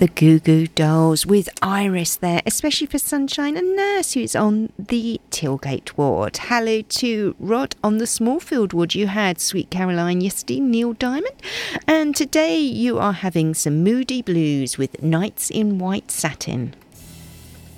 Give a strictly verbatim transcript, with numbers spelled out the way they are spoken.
the Goo Goo Dolls with Iris there, especially for Sunshine and Nurse, who's on the Tilgate ward. Hello to Rod on the Smallfield ward. You had Sweet Caroline yesterday, Neil Diamond. And today you are having some Moody Blues with Nights in White Satin.